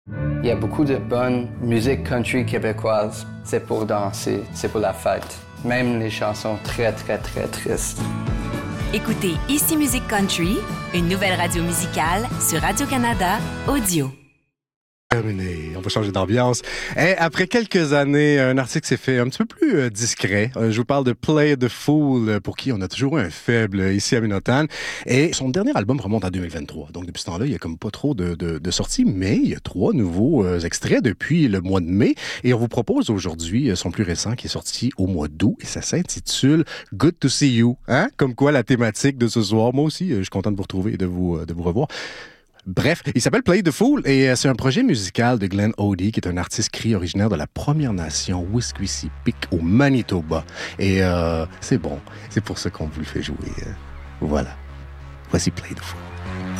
Il y a beaucoup de bonne musique country québécoise. C'est pour danser, c'est pour la fête. Même les chansons très, très, très tristes. Écoutez Ici Musique Country, une nouvelle radio musicale sur Radio-Canada Audio. Terminé. On va changer d'ambiance. Et après quelques années, un artiste s'est fait un petit peu plus discret. Je vous parle de Play the Fool, pour qui on a toujours eu un faible ici à Minotan. Et son dernier album remonte à 2023. Donc depuis ce temps-là, il y a comme pas trop de sorties, mais il y a 3 nouveaux extraits depuis le mois de mai. Et on vous propose aujourd'hui son plus récent qui est sorti au mois d'août. Et ça s'intitule Good to See You. Hein? Comme quoi la thématique de ce soir. Moi aussi, je suis content de vous retrouver et de vous revoir. Bref, il s'appelle Play the Fool et c'est un projet musical de Glenn Odie, qui est un artiste cri originaire de la Première Nation Wisiquisip au Manitoba. Et c'est bon, c'est pour ça qu'on vous le fait jouer. Voilà. Voici Play the Fool.